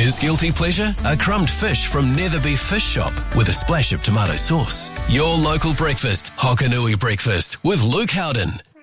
His guilty pleasure? A crumbed fish from Netherby Fish Shop with a splash of tomato sauce. Your local breakfast, Hokanui Breakfast with Luke Howden.